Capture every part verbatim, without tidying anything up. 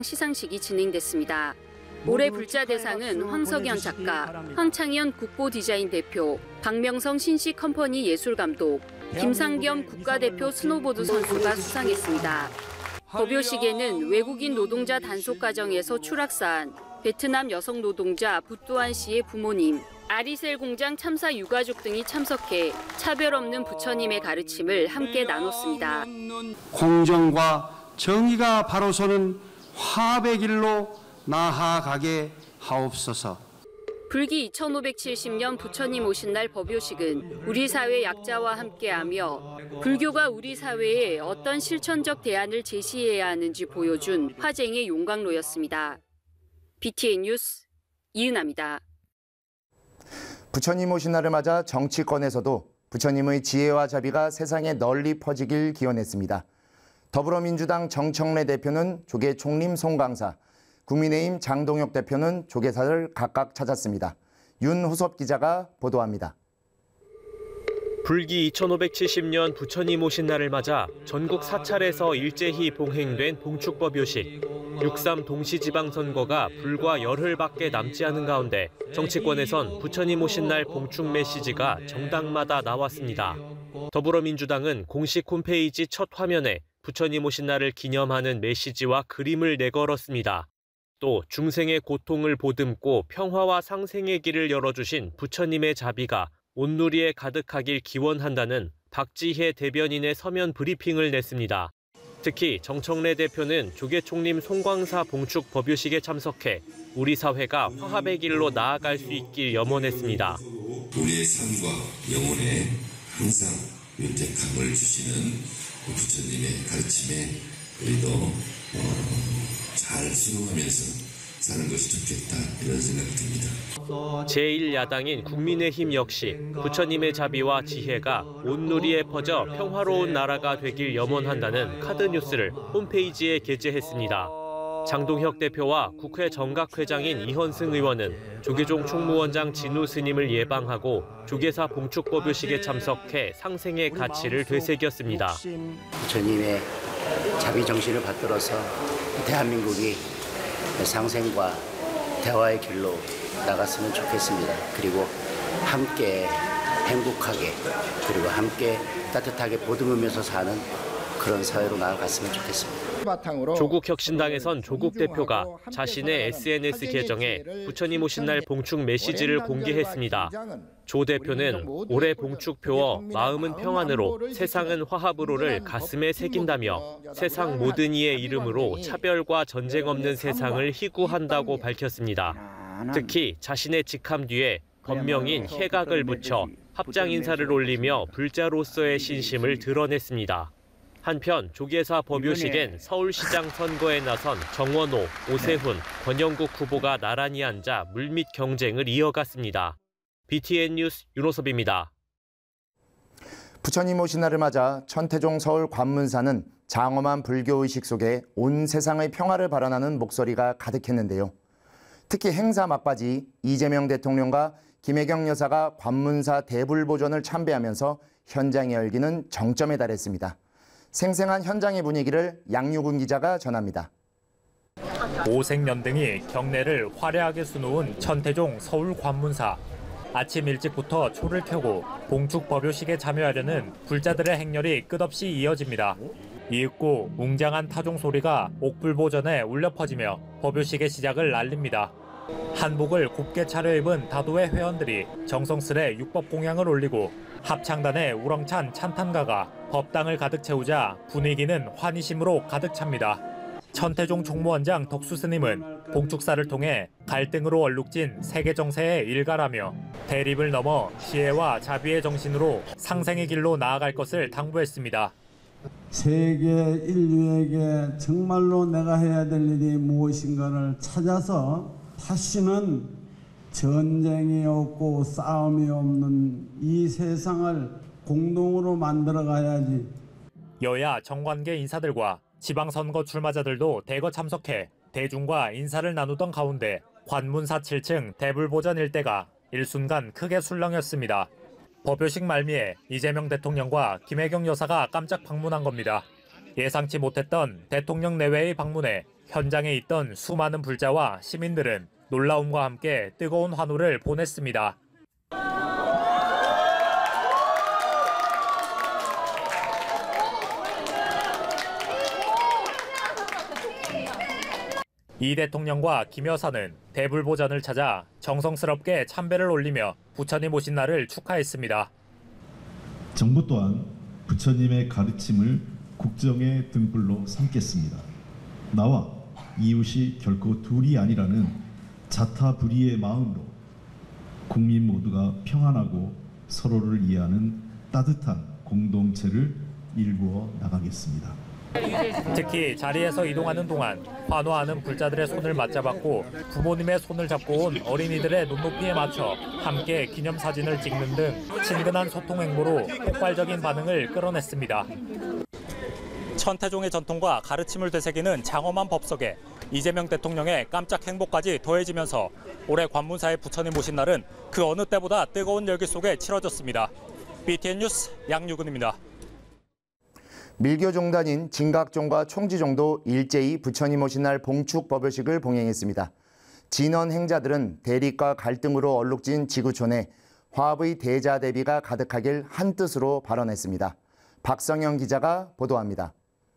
시상식이 진행됐습니다. 올해 불자 대상은 황석연 작가, 황창현 국보디자인 대표, 박명성 신시컴퍼니 예술감독, 김상겸 국가대표 스노보드 선수가 수상했습니다. 법요식에는 외국인 노동자 단속 과정에서 추락사한 베트남 여성 노동자 부뚜안 씨의 부모님, 아리셀 공장 참사 유가족 등이 참석해 차별 없는 부처님의 가르침을 함께 나눴습니다. 공정과 정의가 바로 서는 화합의 길로 나아가게 하옵소서. 불기 이천오백칠십 년 부처님 오신 날 법요식은 우리 사회 약자와 함께하며 불교가 우리 사회에 어떤 실천적 대안을 제시해야 하는지 보여준 화쟁의 용광로였습니다. 비티엔 뉴스 이은아입니다. 부처님 오신 날을 맞아 정치권에서도 부처님의 지혜와 자비가 세상에 널리 퍼지길 기원했습니다. 더불어민주당 정청래 대표는 조계 총림 송광사, 국민의힘 장동혁 대표는 조계사를 각각 찾았습니다. 윤호섭 기자가 보도합니다. 불기 이천오백칠십 년 부처님 오신 날을 맞아 전국 사찰에서 일제히 봉행된 봉축법요식. 육삼 동시지방선거가 불과 열흘밖에 남지 않은 가운데 정치권에선 부처님 오신 날 봉축 메시지가 정당마다 나왔습니다. 더불어민주당은 공식 홈페이지 첫 화면에 부처님 오신 날을 기념하는 메시지와 그림을 내걸었습니다. 또 중생의 고통을 보듬고 평화와 상생의 길을 열어주신 부처님의 자비가 온누리에 가득하길 기원한다는 박지혜 대변인의 서면 브리핑을 냈습니다. 특히 정청래 대표는 조계 총림 송광사 봉축 법요식에 참석해 우리 사회가 화합의 길로 나아갈 수 있길 염원했습니다. 우리의 삶과 영혼에 항상 윤택함을 주시는 부처님의 가르침에 우리도 어, 잘 순응하면서 사는 것이 좋겠다 이런 생각이 듭니다. 제일 야당인 국민의힘 역시 부처님의 자비와 지혜가 온누리에 퍼져 평화로운 나라가 되길 염원한다는 카드뉴스를 홈페이지에 게재했습니다. 장동혁 대표와 국회 정각회장인 이현승 의원은 조계종 총무원장 진우 스님을 예방하고 조계사 봉축법요식에 참석해 상생의 가치를 되새겼습니다. 부처님의 자비 정신을 받들어서 대한민국이 상생과 대화의 길로 나갔으면 좋겠습니다. 그리고 함께 행복하게 그리고 함께 따뜻하게 보듬으면서 사는 그런 사회로 나아갔으면 좋겠습니다. 조국혁신당에선 조국 대표가 자신의 에스엔에스 계정에 부처님 오신 날 봉축 메시지를 공개했습니다. 조 대표는 올해 봉축표어 마음은 평안으로 세상은 화합으로를 가슴에 새긴다며 세상 모든 이의 이름으로 차별과 전쟁 없는 세상을 희구한다고 밝혔습니다. 특히 자신의 직함 뒤에 법명인 해각을 붙여 합장 인사를 올리며 불자로서의 신심을 드러냈습니다. 한편 조계사 법요식엔 서울시장 선거에 나선 정원호, 오세훈, 권영국 후보가 나란히 앉아 물밑 경쟁을 이어갔습니다. 비티엔 뉴스 윤호섭입니다. 부처님 오신 날을 맞아 천태종 서울 관문사는 장엄한 불교의식 속에 온 세상의 평화를 발언하는 목소리가 가득했는데요. 특히 행사 막바지 이재명 대통령과 김혜경 여사가 관문사 대불보전을 참배하면서 현장의 열기는 정점에 달했습니다. 생생한 현장의 분위기를 양유군 기자가 전합니다. 오색연등이 경내를 화려하게 수놓은 천태종 서울 관문사. 아침 일찍부터 초를 켜고 봉축 법요식에 참여하려는 불자들의 행렬이 끝없이 이어집니다. 이윽고 웅장한 타종 소리가 옥불보전에 울려 퍼지며 법요식의 시작을 알립니다. 한복을 곱게 차려입은 다도의 회원들이 정성스레 육법 공양을 올리고 합창단의 우렁찬 찬탄가가 법당을 가득 채우자 분위기는 환희심으로 가득 찹니다. 천태종 총무원장 덕수스님은 봉축사를 통해 갈등으로 얼룩진 세계 정세에 일갈하며 대립을 넘어 지혜와 자비의 정신으로 상생의 길로 나아갈 것을 당부했습니다. 세계 인류에게 정말로 내가 해야 될 일이 무엇인가를 찾아서 다시는 전쟁이 없고 싸움이 없는 이 세상을 공동으로 만들어 가야지. 여야 정관계 인사들과 지방선거 출마자들도 대거 참석해 대중과 인사를 나누던 가운데 관문사 칠 층 대불보전 일대가 일순간 크게 술렁였습니다. 법요식 말미에 이재명 대통령과 김혜경 여사가 깜짝 방문한 겁니다. 예상치 못했던 대통령 내외의 방문에 현장에 있던 수많은 불자와 시민들은 놀라움과 함께 뜨거운 환호를 보냈습니다. 이 대통령과 김 여사는 대불보전을 찾아 정성스럽게 참배를 올리며 부처님 오신 날을 축하했습니다. 정부 또한 부처님의 가르침을 국정의 등불로 삼겠습니다. 나와 이웃이 결코 둘이 아니라는 자타불이의 마음으로 국민 모두가 평안하고 서로를 이해하는 따뜻한 공동체를 일구어 나가겠습니다. 특히 자리에서 이동하는 동안 환호하는 불자들의 손을 맞잡았고 부모님의 손을 잡고 온 어린이들의 눈높이에 맞춰 함께 기념사진을 찍는 등 친근한 소통 행보로 폭발적인 반응을 끌어냈습니다. 천태종의 전통과 가르침을 되새기는 장엄한 법석에 이재명 대통령의 깜짝 행보까지 더해지면서 올해 관문사의 부처님 오신 날은 그 어느 때보다 뜨거운 열기 속에 치러졌습니다. 비티엔 뉴스 양유근입니다. 밀교종단인 진각종과 총지종도 일제히 부처님 오신 날 봉축 법요식을 봉행했습니다. 진원 행자들은 대립과 갈등으로 얼룩진 지구촌에 화합의 대자 대비가 가득하길 한뜻으로 발언했습니다. 박성영 기자가 보도합니다.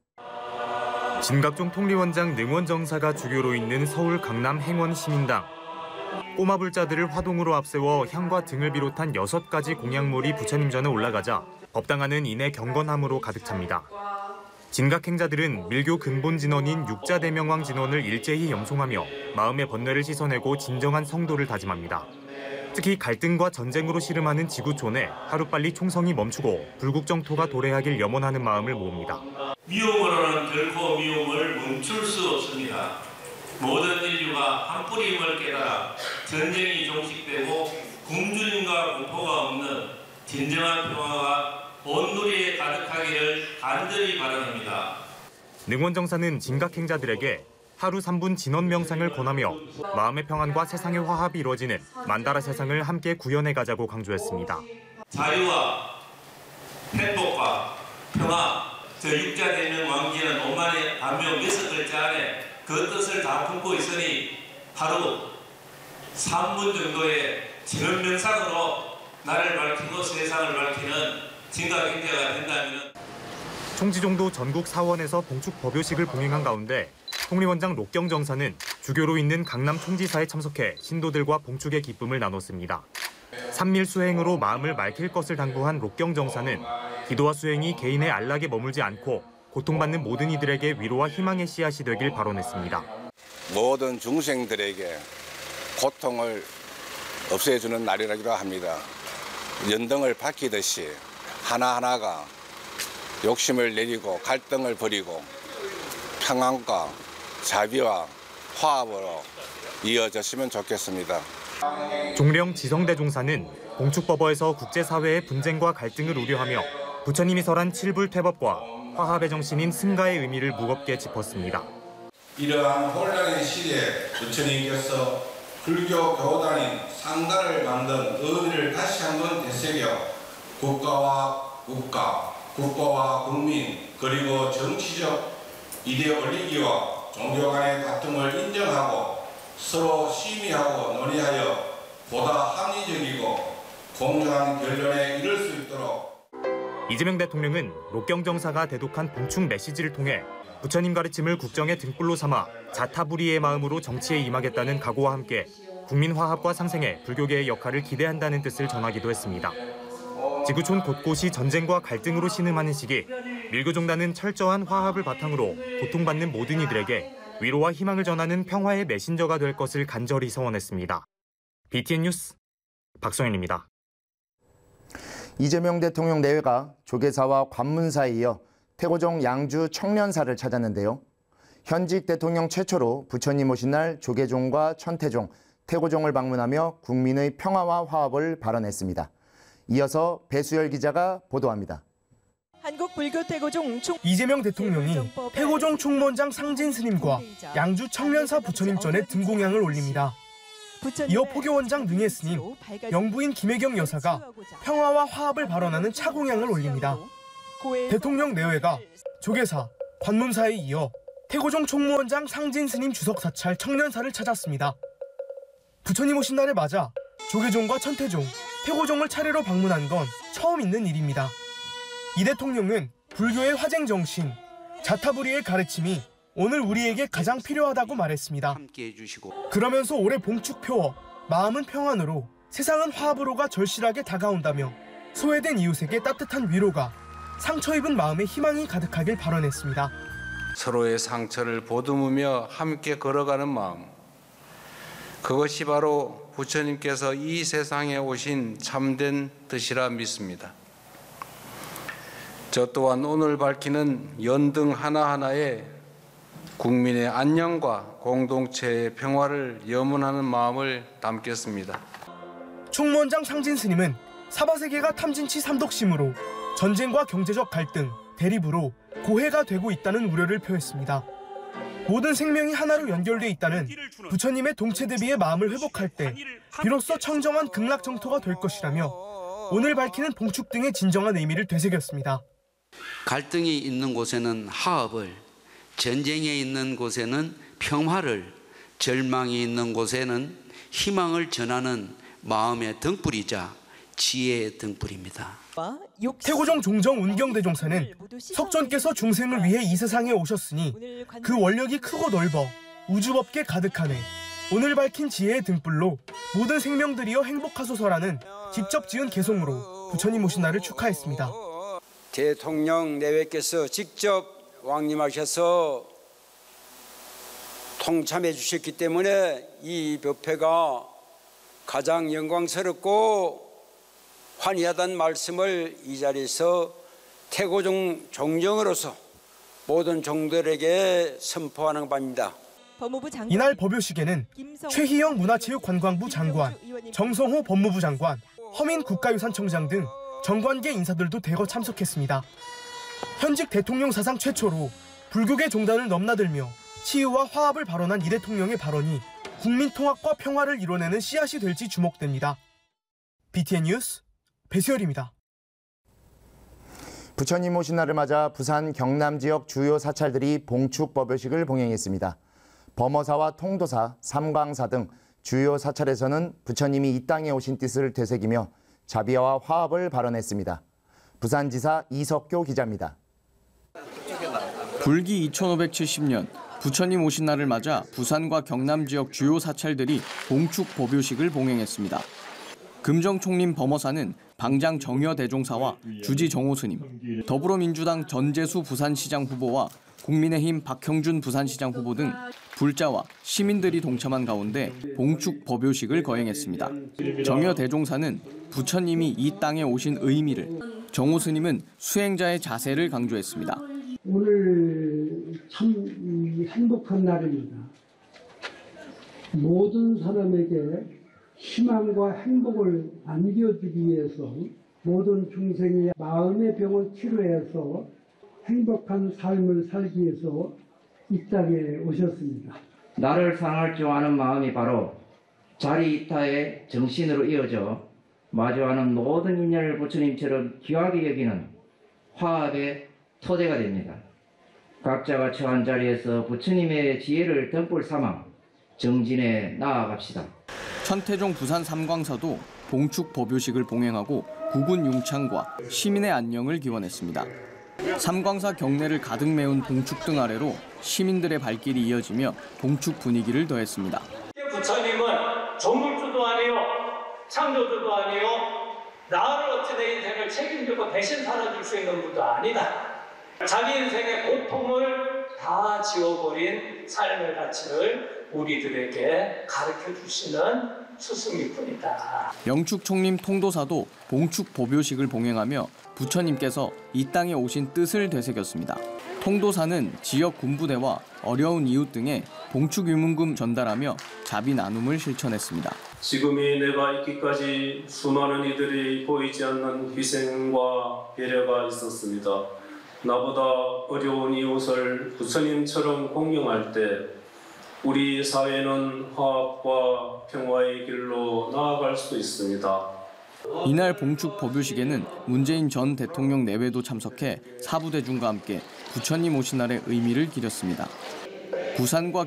진각종 통리원장 능원정사가 주교로 있는 서울 강남 행원시민당. 꼬마 불자들을 화동으로 앞세워 향과 등을 비롯한 여섯 가지 공약물이 부처님 전에 올라가자 법당안은 이내 경건함으로 가득 찹니다. 진각 행자들은 밀교 근본 진원인 육자대명왕 진원을 일제히 염송하며 마음의 번뇌를 씻어내고 진정한 성도를 다짐합니다. 특히 갈등과 전쟁으로 씨름하는 지구촌에 하루빨리 총성이 멈추고 불국정토가 도래하길 염원하는 마음을 모읍니다. 미움으로는 결코 미움을 멈출 수 없습니다. 모든 인류가 한 뿌림을 깨달아 전쟁이 종식되고 굶주림과 공포가 없는 진정한 평화가 온 누리에 가득하기를 간절히 바랍니다. 능원정사는 진각 행자들에게 하루 삼 분 진원 명상을 권하며 마음의 평안과 세상의 화합이 이루어지는 만다라 세상을 함께 구현해 가자고 강조했습니다. 자유와 행복과 평화, 저 육자되는 왕기는 오만의 반명 여섯 글자 안에 그 뜻을 다 품고 있으니 하루 삼 분 정도의 진원 명상으로 나를 밝히고 세상을 밝히는 진각 행자가 된다면 총지종도 전국 사원에서 봉축 법요식을 봉행한 가운데 통리원장 록경정사는 주교로 있는 강남 총지사에 참석해 신도들과 봉축의 기쁨을 나눴습니다. 삼밀 수행으로 마음을 맑힐 것을 당부한 록경정사는 기도와 수행이 개인의 안락에 머물지 않고 고통받는 모든 이들에게 위로와 희망의 씨앗이 되길 발언했습니다. 모든 중생들에게 고통을 없애주는 날이라기도 합니다. 연등을 밝히듯이 하나하나가 욕심을 내리고 갈등을 버리고 평안과 자비와 화합으로 이어졌으면 좋겠습니다. 종령 지성대종사는 봉축법어에서 국제사회의 분쟁과 갈등을 우려하며 부처님이 설한 칠불퇴법과 화합의 정신인 승가의 의미를 무겁게 짚었습니다. 이러한 혼란의 시대에 부처님께서 불교 교단인 상가를 만든 의미를 다시 한번 되새겨 국가와 국가, 국가와 국민, 그리고 정치적 이데올로기와 종교 간의 다툼을 인정하고 서로 심의하고 논의하여 보다 합리적이고 공정한 결론에 이를 수 있도록 이재명 대통령은 록경정사가 대독한 봉축 메시지를 통해 부처님 가르침을 국정의 등불로 삼아 자타불이의 마음으로 정치에 임하겠다는 각오와 함께 국민 화합과 상생에 불교계의 역할을 기대한다는 뜻을 전하기도 했습니다. 지구촌 곳곳이 전쟁과 갈등으로 신음하는 시기 밀교종단은 철저한 화합을 바탕으로 고통받는 모든 이들에게 위로와 희망을 전하는 평화의 메신저가 될 것을 간절히 소원했습니다. 비티엔 뉴스 박성현입니다. 이재명 대통령 내외가 조계사와 관문사에 이어 태고종 양주 청년사를 찾았는데요. 현직 대통령 최초로 부처님 오신 날 조계종과 천태종, 태고종을 방문하며 국민의 평화와 화합을 발언했습니다. 이어서 배수열 기자가 보도합니다. 한국 불교 태고종 총... 이재명 대통령이 태고종 총무원장 상진 스님과 양주 청년사 부처님 전에 등공양을 올립니다. 이어 포교원장 능혜 스님, 영부인 김혜경 여사가 평화와 화합을 발언하는 차공양을 올립니다. 대통령 내외가 조계사, 관문사에 이어 태고종 총무원장 상진 스님 주석 사찰 청년사를 찾았습니다. 부처님 오신 날을 맞아 조계종과 천태종, 태고종을 차례로 방문한 건 처음 있는 일입니다. 이 대통령은 불교의 화쟁 정신, 자타부리의 가르침이 오늘 우리에게 가장 필요하다고 말했습니다. 그러면서 올해 봉축 표어, 마음은 평안으로, 세상은 화합으로가 절실하게 다가온다며 소외된 이웃에게 따뜻한 위로가, 상처 입은 마음에 희망이 가득하길 발언했습니다. 서로의 상처를 보듬으며 함께 걸어가는 마음, 그것이 바로 부처님께서 이 세상에 오신 참된 뜻이라 믿습니다. 저 또한 오늘 밝히는 연등 하나하나에 국민의 안녕과 공동체의 평화를 염원하는 마음을 담겠습니다. 총무원장 상진 스님은 사바세계가 탐진치 삼독심으로 전쟁과 경제적 갈등, 대립으로 고해가 되고 있다는 우려를 표했습니다. 모든 생명이 하나로 연결돼 있다는 부처님의 동체 대비의 마음을 회복할 때 비로소 청정한 극락정토가 될 것이라며 오늘 밝히는 봉축 등의 진정한 의미를 되새겼습니다. 갈등이 있는 곳에는 화합을, 전쟁이 있는 곳에는 평화를, 절망이 있는 곳에는 희망을 전하는 마음의 등불이자 지혜의 등불입니다. 태고종 종정 운경대종사는 석존께서 중생을 위해 이 세상에 오셨으니 그 원력이 크고 넓어 우주법계 가득하네. 오늘 밝힌 지혜의 등불로 모든 생명들이여 행복하소서라는 직접 지은 개송으로 부처님 오신 날을 축하했습니다. 대통령 내외께서 직접 왕림하셔서 통참해 주셨기 때문에 이 법회가 가장 영광스럽고 환희하다는 말씀을 이 자리에서 태고종 종정으로서 모든 종들에게 선포하는 바입니다. 이날 법요식에는 최희영 문화체육관광부 장관, 정성호 법무부 장관, 허민 국가유산청장 등 정관계 인사들도 대거 참석했습니다. 현직 대통령 사상 최초로 불교계 종단을 넘나들며 치유와 화합을 발언한 이 대통령의 발언이 국민 통합과 평화를 이뤄내는 씨앗이 될지 주목됩니다. 비티엔 뉴스 배수열입니다. 부처님 오신 날을 맞아 부산 경남 지역 주요 사찰들이 봉축 법요식을 봉행했습니다. 범어사와 통도사, 삼광사 등 주요 사찰에서는 부처님이 이 땅에 오신 뜻을 되새기며 자비와 화합을 발언했습니다. 부산지사 이석교 기자입니다. 불기 이천오백칠십 년 부처님 오신 날을 맞아 부산과 경남 지역 주요 사찰들이 봉축 법요식을 봉행했습니다. 금정총림 범어사는 방장 정여 대종사와 주지 정호 스님, 더불어민주당 전재수 부산시장 후보와 국민의힘 박형준 부산시장 후보 등 불자와 시민들이 동참한 가운데 봉축 법요식을 거행했습니다. 정여 대종사는 부처님이 이 땅에 오신 의미를, 정호 스님은 수행자의 자세를 강조했습니다. 오늘 참 행복한 날입니다. 모든 사람에게 희망과 행복을 안겨주기 위해서 모든 중생이 마음의 병을 치료해서 행복한 삶을 살기 위해서 이 땅에 오셨습니다. 나를 사랑할 줄 아는 마음이 바로 자리이타의 정신으로 이어져 마주하는 모든 인연을 부처님처럼 귀하게 여기는 화합의 토대가 됩니다. 각자가 처한 자리에서 부처님의 지혜를 등불 삼아 정진해 나아갑시다. 천태종 부산 삼광사도 봉축 법요식을 봉행하고 국군 융창과 시민의 안녕을 기원했습니다. 삼광사 경내를 가득 메운 봉축 등 아래로 시민들의 발길이 이어지며 봉축 분위기를 더했습니다. 부처님은 조물주도 아니요, 창조주도 아니요, 나를 어찌 내 인생을 책임지고 대신 살아줄 수 있는 분도 아니다. 자기 인생의 고통을 다 지워버린 삶의 가치를 우리들에게 가르쳐 주시는 스승이뿐이다. 영축총림 통도사도 봉축 법요식을 봉행하며 부처님께서 이 땅에 오신 뜻을 되새겼습니다. 통도사는 지역 군부대와 어려운 이웃 등에 봉축 유문금 전달하며 자비 나눔을 실천했습니다. 지금이 내가 있기까지 수많은 이들이 보이지 않는 희생과 배려가 있었습니다. 나보다 어려운 이웃을 부처님처럼 공경할 때 우리 사회는 화합과 평화의 길로 나아갈 수 있습니다. 이날 봉축 법요식에는 문재인 전 대통령 내외도 참석해 사부대중과 함께 부처님 오신 날의 의미를 기렸습니다. 부산과